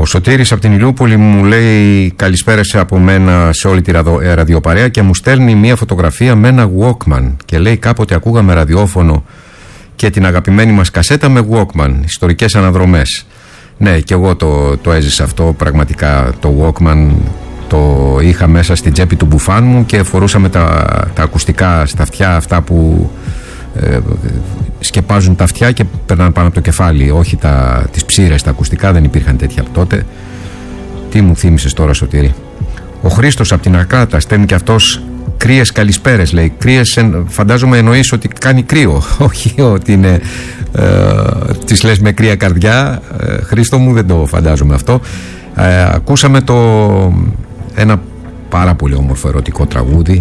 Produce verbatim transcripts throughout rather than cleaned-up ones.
Ο Σωτήρης από την Ηλιούπολη μου λέει καλησπέρα από μένα σε όλη τη ραδιοπαρέα και μου στέλνει μια φωτογραφία με ένα Walkman και λέει κάποτε ακούγαμε ραδιόφωνο και την αγαπημένη μας κασέτα με Walkman, ιστορικές αναδρομές. Ναι, και εγώ το, το έζησα αυτό πραγματικά. Το Walkman το είχα μέσα στην τσέπη του μπουφάν μου και φορούσαμε τα, τα ακουστικά στα αυτιά, αυτά που ε, σκεπάζουν τα αυτιά και περνάνε πάνω από το κεφάλι, όχι τα, τις ψήρες, τα ακουστικά δεν υπήρχαν τέτοια από τότε. Τι μου θύμισες τώρα, Σωτήρη? Ο Χρήστος από την Αρκάτα στέλνει και αυτός κρύες καλησπέρες, λέει. Κρύες, φαντάζομαι εννοείς ότι κάνει κρύο, όχι ότι είναι ε, τις λες με κρύα καρδιά. ε, Χρήστο μου, δεν το φαντάζομαι αυτό. ε, Ακούσαμε το ένα πάρα πολύ όμορφο ερωτικό τραγούδι,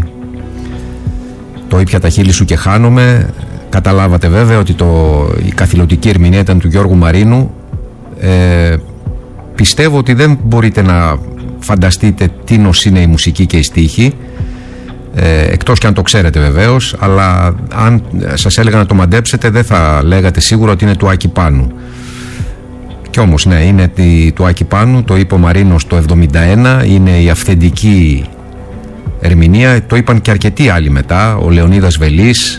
το «Ήπια τα χείλη σου και χάνομαι». Καταλάβατε βέβαια ότι το, η καθηλωτική ερμηνεία ήταν του Γιώργου Μαρίνου. ε, Πιστεύω ότι δεν μπορείτε να φανταστείτε τι νος είναι η μουσική και η στίχη, ε, εκτός και αν το ξέρετε βεβαίως, αλλά αν σας έλεγα να το μαντέψετε δεν θα λέγατε σίγουρα ότι είναι του Άκη Πάνου. Κι όμως ναι, είναι τη, του Άκη Πάνου, το είπε ο Μαρίνος το εβδομήντα ένα, είναι η αυθεντική ερμηνεία, το είπαν και αρκετοί άλλοι μετά, ο Λεωνίδας Βελής,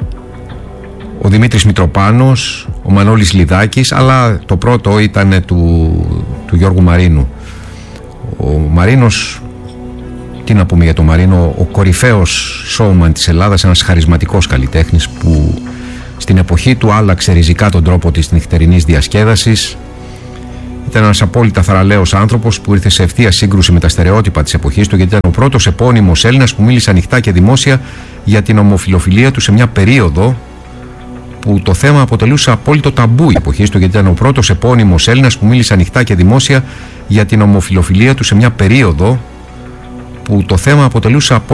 ο Δημήτρης Μητροπάνος, ο Μανώλης Λιδάκης, αλλά το πρώτο ήταν του, του Γιώργου Μαρίνου. Ο Μαρίνος, τι να πούμε για τον Μαρίνο, ο κορυφαίος showman της Ελλάδας, ένας χαρισματικός καλλιτέχνης που στην εποχή του άλλαξε ριζικά τον τρόπο της νυχτερινής διασκέδασης. Ήταν ένας απόλυτα θαραλέος άνθρωπος που ήρθε σε ευθεία σύγκρουση με τα στερεότυπα της εποχής του, γιατί ήταν ο πρώτος επώνυμος Έλληνας που μίλησε ανοιχτά και δημόσια για την ομοφιλοφιλία του σε μια περίοδο που το θέμα αποτελούσε απόλυτο ταμπού η εποχή του, γιατί ήταν ο πρώτος επώνυμος Έλληνας που μίλησε ανοιχτά και δημόσια για την ομοφιλοφιλία του σε μια περίοδο που το θέμα αποτελούσε απόλυτο